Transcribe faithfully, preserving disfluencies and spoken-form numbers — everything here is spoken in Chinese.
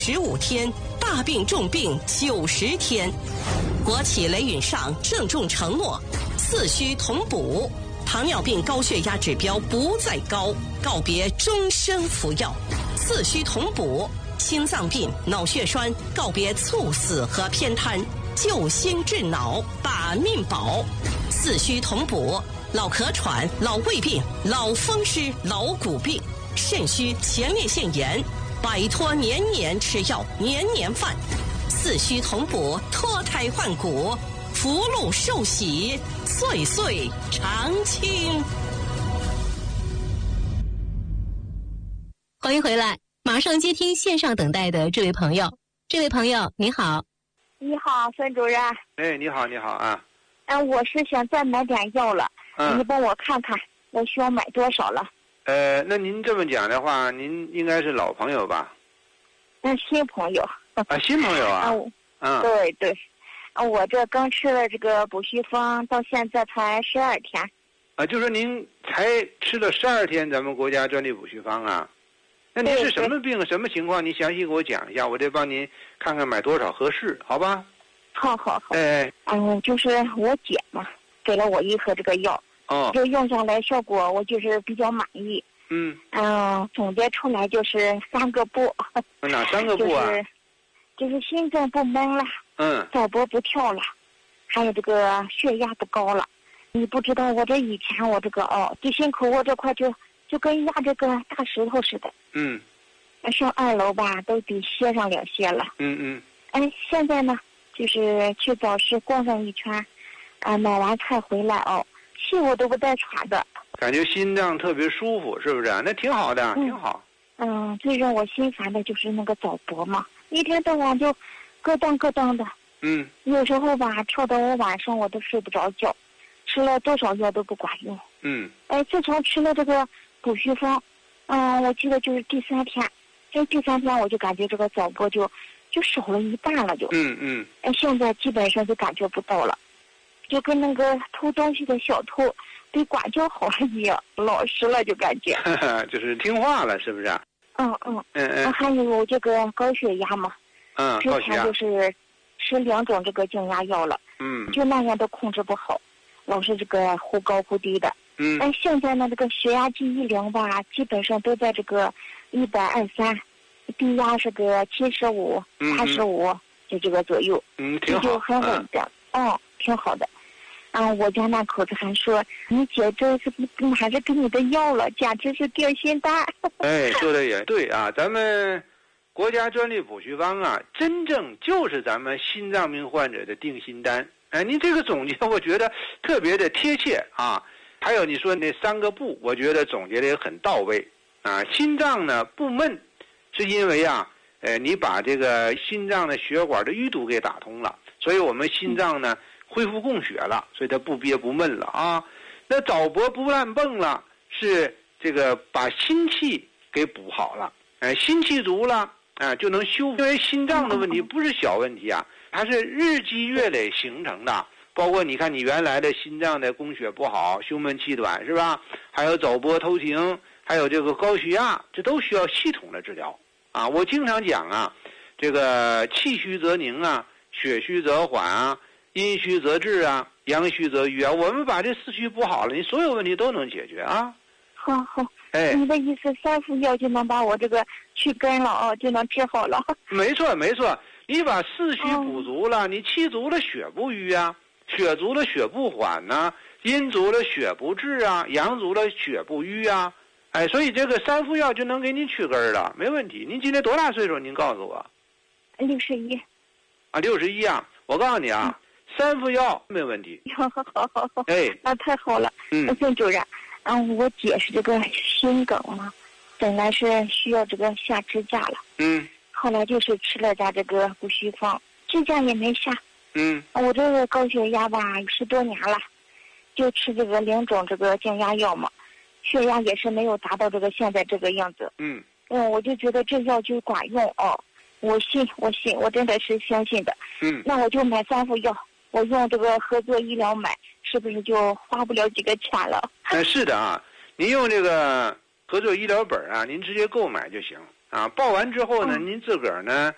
十五天，大病重病九十天。国企雷允上郑重承诺，四需同补，糖尿病高血压指标不再高，告别终生服药。四需同补，心脏病、脑血栓告别猝死和偏瘫，救心治脑，把命保。四需同补，老咳喘、老胃病、老风湿、老骨病，肾虚前列腺炎，摆脱年年吃药、年年犯。四需同补，脱胎换骨，福禄寿喜，岁岁常青。 欢迎回来，马上接听线上等待的这位朋友。这位朋友你好。 你好，孙主任。 哎，你好，你好啊。 嗯，我是想再买点药了， 嗯、 你帮我看看，我需要买多少了？ 呃，那您这么讲的话，您应该是老朋友吧？ 嗯，新朋友。 啊，新朋友啊。 嗯， 嗯对对。啊，我这刚吃了这个补虚方，到现在才十二天。 啊，就说您才吃了十二天咱们国家专利补虚方啊？那您是什么病、什么情况？你详细给我讲一下，我得帮您看看买多少合适，好吧？ 好好好。 哎。 嗯，就是我姐嘛，给了我一盒这个药。 哦。 就用下来效果，我就是比较满意。 嗯。 嗯，总结出来就是三个不。 哪三个不啊？ 就是就是心脏不闷了。 嗯。 早搏不跳了，还有这个血压不高了。你不知道我这以前我这个哦，就心口我这块就就跟压这个大石头似的。 嗯。 上二楼吧，都得歇上两歇了。 嗯嗯。 哎，现在呢，就是去早市逛上一圈，啊，买完菜回来哦，气我都不带喘的。 感觉心脏特别舒服，是不是？那挺好的， 嗯、 挺好。 嗯，最让我心烦的就是那个早搏嘛，一天到晚就咯噔咯噔的。 嗯。 有时候吧，跳到我晚上我都睡不着觉，吃了多少药都不管用。 嗯。 哎，自从吃了这个补虚方，嗯，我记得就是第三天，这第三天我就感觉这个早搏就就少了一半了就。 嗯嗯。 哎，现在基本上就感觉不到了，就跟那个偷东西的小偷被管教好了一样，老实了就感觉。 就是听话了，是不是？ 嗯嗯。 嗯嗯。 还有这个高血压嘛。 嗯，高血压。 之前就是吃两种这个降压药了。 嗯。 就那样都控制不好，老是这个忽高忽低的。 嗯。 哎，现在呢，这个血压计一量吧，基本上都在这个一百二三，低压是个七十五、八十五，就这个左右。 嗯，挺好。 这就很稳的。嗯、哦，挺好的。嗯，我家那口子还说，你姐这次还是给你的药了，简直是掉心丹。 哎，说的也对啊，咱们国家专利补虚方啊，真正就是咱们心脏病患者的定心丹。哎，您这个总结我觉得特别的贴切啊。还有你说那三个不，我觉得总结的也很到位啊。心脏呢不闷，是因为啊，呃，你把这个心脏的血管的淤堵给打通了，所以我们心脏呢恢复供血了，所以它不憋不闷了啊。那早搏不乱蹦了，是这个把心气给补好了，哎，心气足了啊，就能修复。因为心脏的问题不是小问题啊，它是日积月累形成的。包括你看你原来的心脏的供血不好，胸闷气短是吧？还有早搏偷停，还有这个高血压，这都需要系统的治疗啊。我经常讲啊，这个气虚则凝啊，血虚则缓啊，阴虚则滞啊，阳虚则瘀啊。我们把这四虚补好了，你所有问题都能解决啊。 好好。 哎， 你的意思三副药就能把我这个去根了哦，就能治好了。 没错没错，你把四虚补足了，嗯、你气足了血不瘀啊。血足了血不缓呐、啊，阴足了血不滞啊，阳足了血不瘀啊，哎，所以这个三副药就能给您去根了，没问题。您今年多大岁数？您告诉我。 六十一。 啊，六十一啊！我告诉你啊，嗯、三副药没问题。 好好好好好。 哎， 那太好了。 嗯， 孙主任，嗯，我姐是这个心梗嘛，本来是需要这个下支架了。 嗯。 后来就是吃了点这个补虚方，支架也没下。 嗯， 我这个高血压吧，十多年了，就吃这个两种这个降压药嘛，血压也是没有达到这个现在这个样子。 嗯， 嗯，我就觉得这药就管用哦，我信，我信，我真的是相信的。 嗯， 那我就买三副药，我用这个合作医疗买，是不是就花不了几个钱了？ 哎，是的啊，您用这个合作医疗本啊，您直接购买就行啊。报完之后呢，嗯、您自个儿呢。